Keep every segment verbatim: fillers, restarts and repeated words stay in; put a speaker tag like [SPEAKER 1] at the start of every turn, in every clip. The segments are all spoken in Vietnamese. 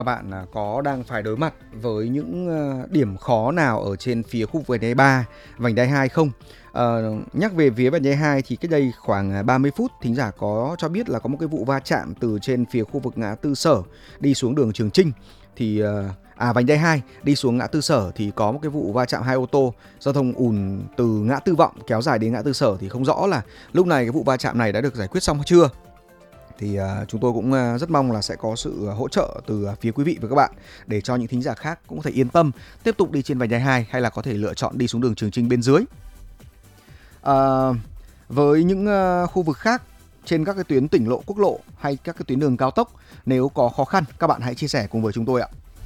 [SPEAKER 1] Các bạn à, có đang phải đối mặt với những ờ, điểm khó nào ở trên phía khu vực vành đai ba, vành đai hai không? Ờ, nhắc về phía vành đai hai thì cách đây khoảng à, ba mươi phút, thính giả có cho biết là có một cái vụ va chạm từ trên phía khu vực ngã tư Sở đi xuống đường Trường Chinh. Thì ờ, à vành đai hai đi xuống ngã tư Sở thì có một cái vụ va chạm hai ô tô giao thông ùn từ ngã tư Vọng kéo dài đến ngã tư Sở, thì không rõ là lúc này cái vụ va chạm này đã được giải quyết xong hay chưa. Thì uh, chúng tôi cũng uh, rất mong là sẽ có sự hỗ trợ từ uh, phía quý vị và các bạn để cho những thính giả khác cũng có thể yên tâm tiếp tục đi trên vành đai hai, hay là có thể lựa chọn đi xuống đường Trường Chinh bên dưới. Uh, với những uh, khu vực khác trên các cái tuyến tỉnh lộ, quốc lộ hay các cái tuyến đường cao tốc, nếu có khó khăn các bạn hãy chia sẻ cùng với chúng tôi ạ.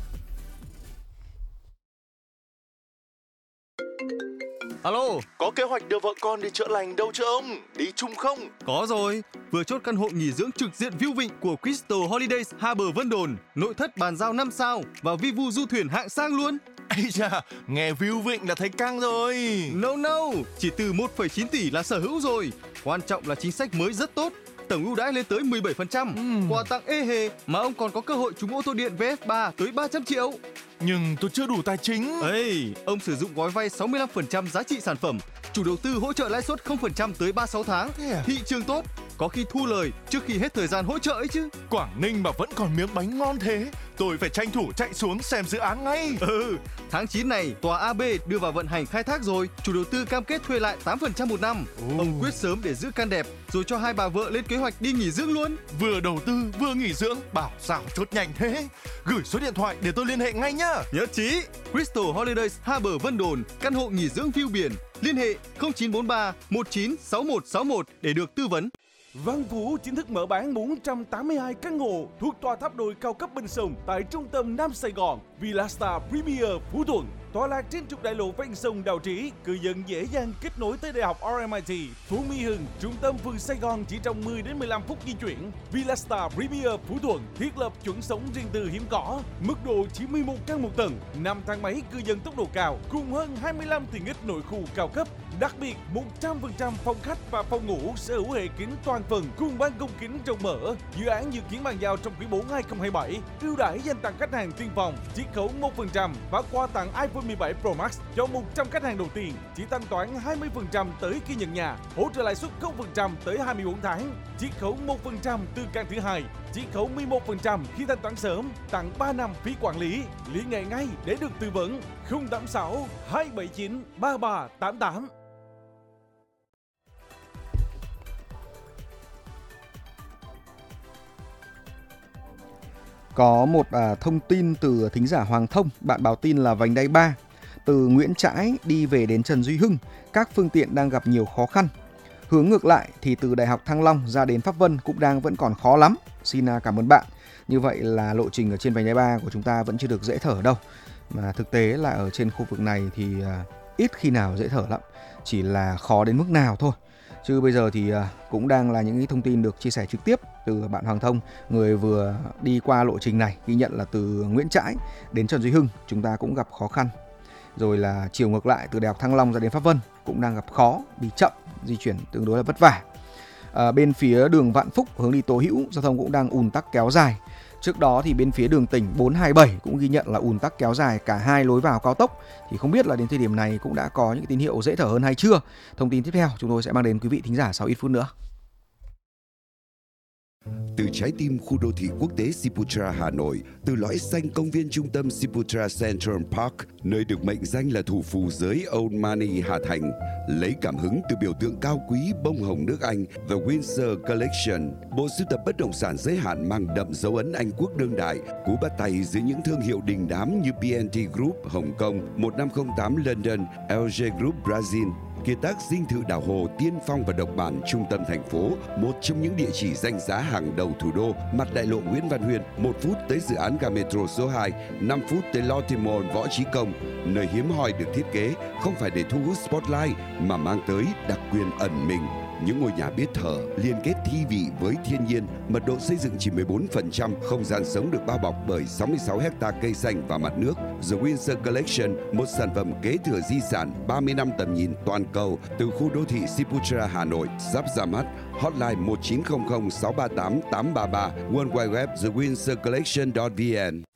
[SPEAKER 2] Alo,
[SPEAKER 3] Có kế hoạch đưa vợ con đi chữa lành đâu chưa ông? Đi chung không?
[SPEAKER 2] có rồi. Vừa chốt căn hộ nghỉ dưỡng trực diện view vịnh của Crystal Holidays Harbour Vân Đồn, nội thất bàn giao năm sao và vi vu du thuyền hạng sang luôn.
[SPEAKER 3] Ây da, nghe view vịnh là thấy căng rồi.
[SPEAKER 2] No no, chỉ từ một phẩy chín tỷ là sở hữu rồi. Quan trọng là chính sách mới rất tốt. Tổng ưu đãi lên tới mười bảy phần trăm,
[SPEAKER 3] Ừm.
[SPEAKER 2] quà tặng ê hề mà ông còn có cơ hội trúng ô tô điện vê ép ba tới ba trăm triệu.
[SPEAKER 3] Nhưng tôi chưa đủ tài chính.
[SPEAKER 2] Ê, ông sử dụng gói vay sáu mươi lăm phần trăm giá trị sản phẩm, chủ đầu tư hỗ trợ lãi suất không phần trăm tới ba mươi sáu tháng.
[SPEAKER 3] Thế à?
[SPEAKER 2] Thị trường tốt, có khi thu lời trước khi hết thời gian hỗ trợ ấy chứ.
[SPEAKER 3] Quảng Ninh mà vẫn còn miếng bánh ngon thế, tôi phải tranh thủ chạy xuống xem dự án ngay.
[SPEAKER 2] Ừ, tháng chín này tòa a bê đưa vào vận hành khai thác rồi, chủ đầu tư cam kết thuê lại tám phần trăm một năm.
[SPEAKER 3] Ồ.
[SPEAKER 2] Ông quyết sớm để giữ căn đẹp, rồi cho hai bà vợ lên kế hoạch đi nghỉ dưỡng luôn.
[SPEAKER 3] Vừa đầu tư vừa nghỉ dưỡng, bảo sao chốt nhanh thế. Gửi số điện thoại để tôi liên hệ ngay nhá.
[SPEAKER 2] Nhất trí. Crystal Holidays Harbour Vân Đồn, căn hộ nghỉ dưỡng view biển. Liên hệ không chín bốn ba một chín sáu một sáu một để được tư vấn.
[SPEAKER 4] Văn Vũ chính thức mở bán bốn trăm tám mươi hai căn hộ thuộc tòa tháp đồi cao cấp Bình Sùng tại trung tâm Nam Sài Gòn, Villa Star Premier Phú Thuận. Tọa lạc trên trục đại lộ ven sông Đào Trĩ, cư dân dễ dàng kết nối tới Đại học rờ em i tê, Phú Mỹ Hưng, trung tâm phường Sài Gòn chỉ trong mười đến mười lăm phút di chuyển. Villa Star Premier Phú Thuận thiết lập chuẩn sống riêng tư hiếm có, mức độ chỉ mười một căn một tầng, năm thang máy cư dân tốc độ cao, cùng hơn hai mươi lăm tiện ích nội khu cao cấp. Đặc biệt, một trăm phần trăm phòng khách và phòng ngủ sở hữu hệ kính toàn phần cùng ban công kính rộng mở. Dự án dự kiến bàn giao trong quý bốn hai không hai bảy. Ưu đãi dành tặng khách hàng tiên phong, chiết khấu một phần trăm và quà tặng iPhone mười bảy Pro Max cho một trăm khách hàng đầu tiên. Chỉ thanh toán hai mươi phần trăm tới khi nhận nhà, hỗ trợ lãi suất không phần trăm tới hai mươi bốn tháng, chiết khấu một phần trăm từ căn thứ hai, chiết khấu mười một phần trăm khi thanh toán sớm, tặng ba năm phí quản lý. Liên hệ ngay để được tư vấn. không tám sáu hai bảy chín ba ba tám tám.
[SPEAKER 1] Có một à, thông tin từ thính giả Hoàng Thông, bạn báo tin là vành đai ba từ Nguyễn Trãi đi về đến Trần Duy Hưng, các phương tiện đang gặp nhiều khó khăn. Hướng ngược lại thì từ Đại học Thăng Long ra đến Pháp Vân cũng đang vẫn còn khó lắm. Xin à, cảm ơn bạn. Như vậy là lộ trình ở trên vành đai ba của chúng ta vẫn chưa được dễ thở đâu. Mà thực tế là ở trên khu vực này thì à, ít khi nào dễ thở lắm, chỉ là khó đến mức nào thôi. Chứ bây giờ thì cũng đang là những cái thông tin được chia sẻ trực tiếp từ bạn Hoàng Thông, người vừa đi qua lộ trình này, ghi nhận là từ Nguyễn Trãi đến Trần Duy Hưng chúng ta cũng gặp khó khăn. Rồi là chiều ngược lại từ Đại học Thăng Long ra đến Pháp Vân cũng đang gặp khó, bị chậm, di chuyển tương đối là vất vả. À, bên phía đường Vạn Phúc hướng đi Tố Hữu, giao thông cũng đang ùn tắc kéo dài. Trước đó thì bên phía đường tỉnh bốn hai bảy cũng ghi nhận là ùn tắc kéo dài cả hai lối vào cao tốc. Thì không biết là đến thời điểm này cũng đã có những tín hiệu dễ thở hơn hay chưa. Thông tin tiếp theo chúng tôi sẽ mang đến quý vị thính giả sau ít phút nữa.
[SPEAKER 5] Từ trái tim khu đô thị quốc tế Siputra Hà Nội, từ lõi xanh công viên trung tâm Siputra Central Park, nơi được mệnh danh là thủ phủ giới Old Money Hà Thành, lấy cảm hứng từ biểu tượng cao quý bông hồng nước Anh The Windsor Collection, bộ sưu tập bất động sản giới hạn mang đậm dấu ấn Anh quốc đương đại, cú bắt tay dưới những thương hiệu đình đám như bê en tê Group Hồng Kông, một năm không tám London, lờ giê Group Brazil. Kiệt tác dinh thự đảo hồ tiên phong và độc bản trung tâm thành phố, một trong những địa chỉ danh giá hàng đầu thủ đô, mặt đại lộ Nguyễn Văn Huyên, một phút tới dự án ga metro số hai, năm phút tới Lotte Mall Võ Chí Công, nơi hiếm hoi được thiết kế không phải để thu hút spotlight mà mang tới đặc quyền ẩn mình. Những ngôi nhà biết thở, liên kết thi vị với thiên nhiên, mật độ xây dựng chỉ mười bốn phần trăm, không gian sống được bao bọc bởi sáu mươi sáu héc ta cây xanh và mặt nước. The Windsor Collection, một sản phẩm kế thừa di sản ba mươi năm tầm nhìn toàn cầu từ khu đô thị Siputra Hà Nội, sắp ra mắt. Hotline một chín không không sáu ba tám tám ba ba, World Wide Web the windsor collection chấm vn.